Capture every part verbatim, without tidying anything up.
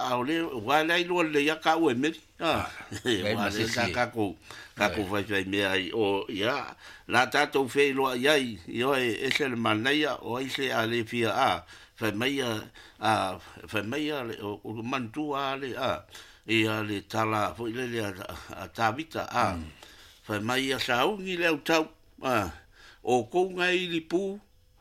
a ole wa lai lo le ya ka we me ah wa le ka ka ko ka ko vai vai me ai o ya la tato fe lo ya yo e se le manaya o i se ale fia a fa mai a fa mai o mantu ale a e ale tala fo le le a tabita a fa mai a saungi le tau a o ko ngai li pu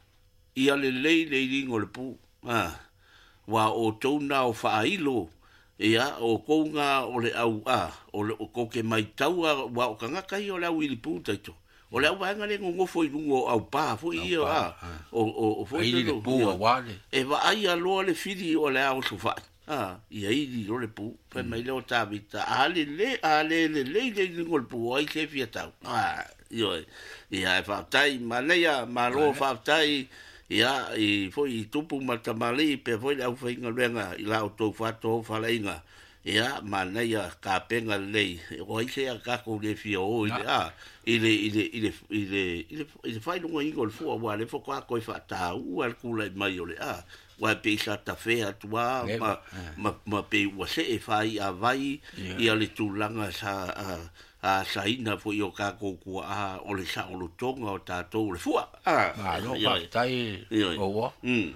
i ale le le ringo le pu a wa o tona o failo ia o ko nga o le au a o le ko ke mai tau wa o kanga kai o le wili pu taito o le wa nga le ngo foi ngo au pa foi ia a o o foi le pu wa le e va ai a lo le fidi o le au so fa ah ia i di lo le pu pe mai le o tabita ale le ale le le le ngo le pu ai se fia tau ah io ia fa tai malaya malo fa tai ia i foi tupu matamali pe foi au fainga lenga i la auto fato falainga ia manaya ka penga lei o ise ka ko le fio o ia ile ile ile ile ile ile fai no ingol fu wa le fo ka ko fa ta u al kula mai ole a wa pe sa ta fe atua ma ma ma pe wa se e fai a vai ia le tulanga sa a saina fo yo ka ko ku a o le sa o lo tonga o ta to le fu a ma no pa tai o wa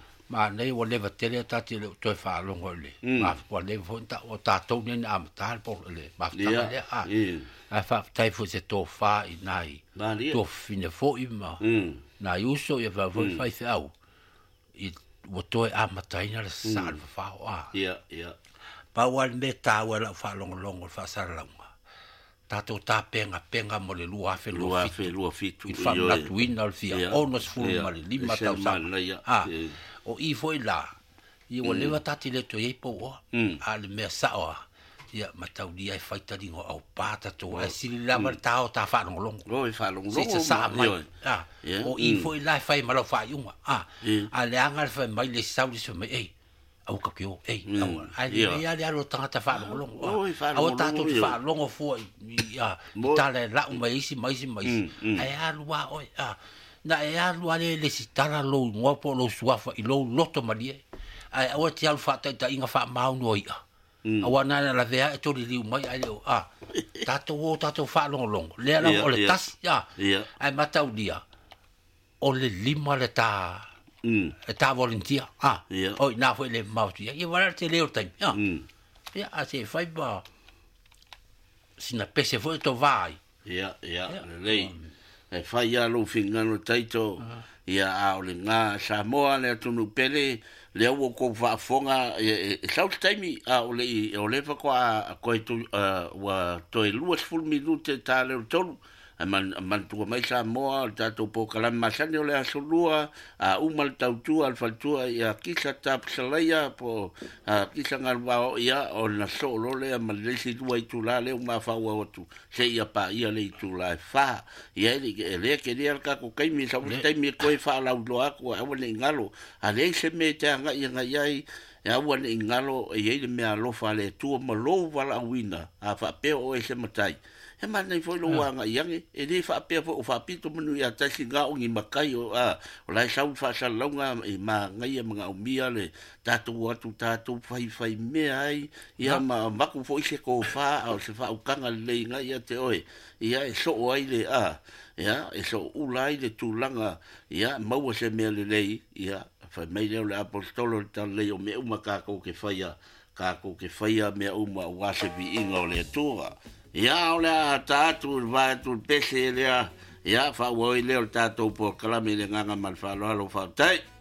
ma nei o le vatele ta ti to fa lo ngole ma po le fo ta o ta to ni am ta po le ma ta le a a fa tai fo se to fa i nai to fine fo i ma na uso e va fo fa fa au i o to a matai na sa fa a ia ia pa wa me ta wa la fa long long fa sa la tato ta penga penga mo le lua fe lua fe lua fitu i fa na tuina al fia onos fu ma le lima tau sa ah o i foi la i o leva tati le to ye po a le me sa o ia matau dia e faita dingo au pata to e sili la mar tao ta fa long long o fa long long se sa mai ah o i foi la fai malo fa yunga ah a le anga fa mai le sa le so mai ei au ka kio ei au ai ia ia lo tanga ta fa long long au ta to fa long o fo ia ta le la mai isi mai isi mai ai a lua oi ah na e a lua le le si tala lo ngo po lo suafa i lo loto mali ai au ti al fa ta ta inga fa mau no ia au na la vea e to li mai ai o ah ta to o ta to fa long long le la o le tas ia ai matau dia o le lima le ta Mm. E ta volunteer. Ah. Yeah. Oh, na foi le mauti. E vai te leo time. Ah. Mm. Ya, a se fai ba. Sina pese foi to vai. Ya, ya. Lei. E fai ya lo fingano taito. Ya a le nga Samoa le tunu pele le o ko fa fonga e South time a o le o le fa kwa ko tu wa to e luas full minute ta le tonu. man man tu mai sa mo ta to po kala masani ole asulua a umal tautu al faltua ya kisa tap salaya po a kisa ngal wa ya o na solo le mal le si tu ai tu la le ma fa wa tu se ya pa ya le tu la fa ya le le ke dia ka ko kai mi sa tai mi ko fa la lo ko a le ngalo a le se me ta nga ya nga ya ya wa le ngalo e ye me a lo fa le tu mo lo va la wina a fa pe o se matai e mana foi lo wanga yangi e le fa pe fo fa pito manu ya ta singa o ngi makai o a o lai sau fa sa longa e ma ngai mga o mia le tatu watu tatu fai fai me ai ya ma maku fo se ko fa o se fa o kanga le ngai ya te oi ya e so ai le a ya e so u lai le tulanga ya mau se me le le ya fa me le apostolo ta le o me uma ka ko ke faia ka ko ke faia me uma wa se vi ingo le tua ya ola tatu va tu pese ya ya fa wo ile tatu por kala me le nganga mal fa lo fa tai